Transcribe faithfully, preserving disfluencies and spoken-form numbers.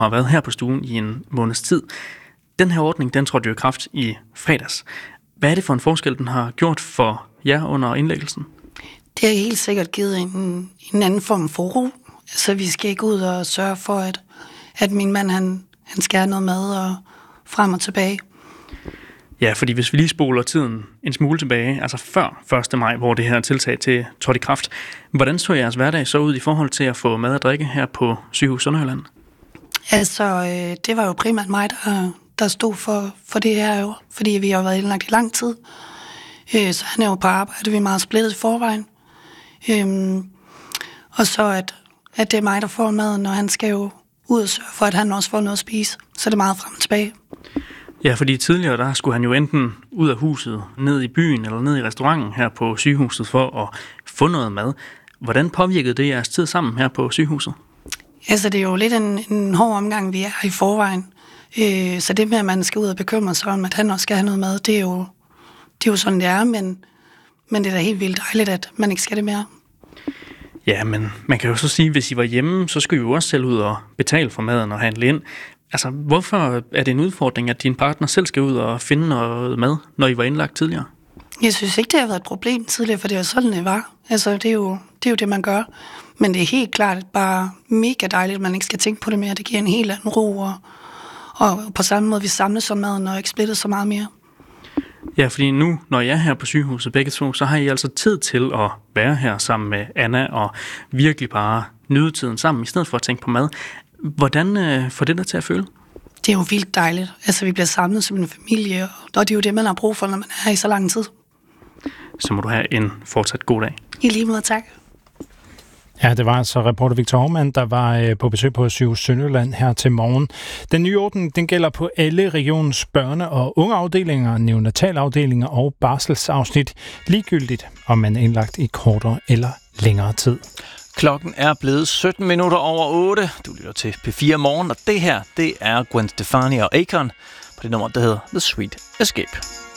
har været her på stuen i en måneds tid. Den her ordning, den trådte jo i kraft i fredags. Hvad er det for en forskel, den har gjort for jer under indlæggelsen? Det har helt sikkert givet en, en anden form for ro. Altså, vi skal ikke ud og sørge for, at, at min mand, han, han skal have noget mad og frem og tilbage. Ja, fordi hvis vi lige spoler tiden en smule tilbage, altså før første maj, hvor det her tiltag til trådte i kraft, hvordan så jeres hverdag så ud i forhold til at få mad og drikke her på Sygehus Sønderjylland? Altså, øh, det var jo primært mig, der, der stod for, for det her jo, fordi vi har været indlagt i lang tid. Øh, så han er jo på arbejde, vi er meget splittet i forvejen. Øh, og så at, at det er mig, der får maden, og han skal jo ud og sørge for, at han også får noget at spise. Så det er meget frem og tilbage. Ja, fordi tidligere der skulle han jo enten ud af huset, ned i byen eller ned i restauranten her på sygehuset for at få noget mad. Hvordan påvirkede det jeres tid sammen her på sygehuset? Altså, det er jo lidt en, en hård omgang, vi er i forvejen. Øh, så det med, at man skal ud og bekymre sig om, at han også skal have noget mad, det er jo, det er jo sådan, det er, men, men det er da helt vildt dejligt, at man ikke skal det mere. Ja, men man kan jo så sige, at hvis I var hjemme, så skulle I jo også selv ud og betale for maden og handle ind. Altså, hvorfor er det en udfordring, at din partner selv skal ud og finde noget mad, når I var indlagt tidligere? Jeg synes ikke, det har været et problem tidligere, for det var sådan, det var. Altså, det er jo det, er jo det man gør. Men det er helt klart bare mega dejligt, at man ikke skal tænke på det mere. Det giver en helt anden ro, og, og på samme måde, vi samles som maden og ikke splittet så meget mere. Ja, fordi nu, når jeg er her på sygehuset begge to, så har I altså tid til at være her sammen med Anna og virkelig bare nyde tiden sammen, i stedet for at tænke på mad. Hvordan øh, får det dig til at føle? Det er jo vildt dejligt. Altså, vi bliver samlet som en familie, og det er jo det, man har brug for, når man er her i så lang tid. Så må du have en fortsat god dag. I lige måde, tak. Ja, det var altså reporter Victor Hovmand, der var på besøg på Sygehus Sønderjylland her til morgen. Den nye ordning, den gælder på alle regionens børne- og ungeafdelinger, neonatalafdelinger og barselsafsnit, ligegyldigt om man er indlagt i kortere eller længere tid. Klokken er blevet sytten minutter over otte. Du lytter til P fire Morgen, og det her, det er Gwen Stefani og Akon på det nummer, der hedder The Sweet Escape.